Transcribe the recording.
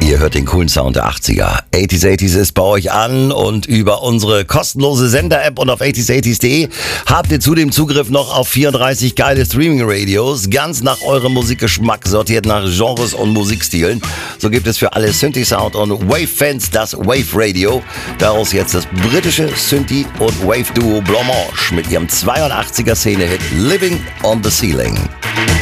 Ihr hört den coolen Sound der 80er. 80s ist bei euch an und über unsere kostenlose Sender-App und auf 80s80s.de habt ihr zudem Zugriff noch auf 34 geile Streaming-Radios, ganz nach eurem Musikgeschmack, sortiert nach Genres und Musikstilen. So gibt es für alle Synthi-Sound- und Wave-Fans das Wave Radio. Daraus jetzt das britische Synthi- und Wave-Duo Blancmange mit ihrem 82er-Szene-Hit Living on the Ceiling.